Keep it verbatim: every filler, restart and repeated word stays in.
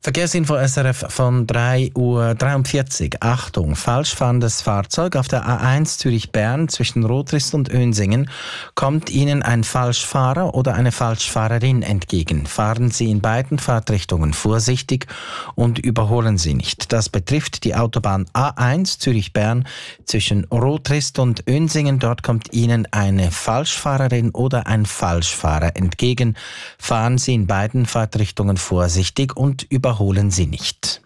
Verkehrsinfo S R F von drei Uhr dreiundvierzig. Achtung, falsch fahrendes Fahrzeug auf der A eins Zürich-Bern zwischen Rotrist und Önsingen. Kommt Ihnen ein Falschfahrer oder eine Falschfahrerin entgegen? Fahren Sie in beiden Fahrtrichtungen vorsichtig und überholen Sie nicht. Das betrifft die Autobahn A eins Zürich-Bern zwischen Rotrist und Önsingen. Dort kommt Ihnen eine Falschfahrerin oder ein Falschfahrer entgegen. Fahren Sie in beiden Fahrtrichtungen vorsichtig und überholen Überholen Sie nicht.